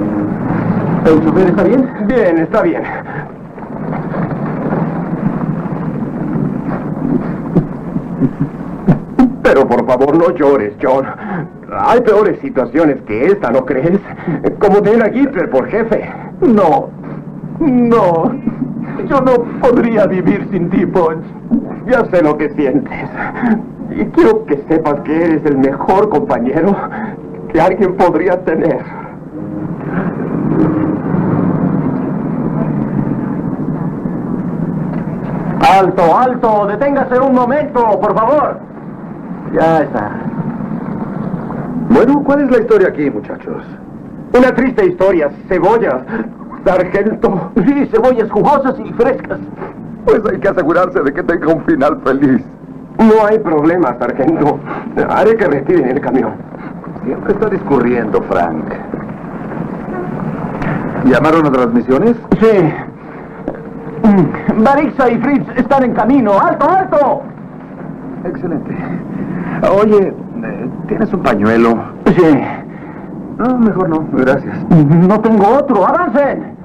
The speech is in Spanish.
¿El chofer está bien? Bien, está bien. Pero por favor no llores, John. Hay peores situaciones que esta, ¿no crees? Como tener a Hitler por jefe. No. Yo no podría vivir sin ti, Punch. Ya sé lo que sientes. Y quiero que sepas que eres el mejor compañero que alguien podría tener. ¡Alto, alto! ¡Deténgase un momento, por favor! Ya está. Bueno, ¿cuál es la historia aquí, muchachos? Una triste historia, cebollas, sargento. Sí, cebollas jugosas y frescas. Pues hay que asegurarse de que tenga un final feliz. No hay problema, sargento. Haré que retiren el camión. Siempre está discurriendo, Frank. ¿Llamaron a transmisiones? Sí. Barixa y Fritz están en camino. ¡Alto, alto! Excelente. Oye, ¿tienes un pañuelo? Sí. No, mejor no, gracias. No tengo otro. ¡Avancen!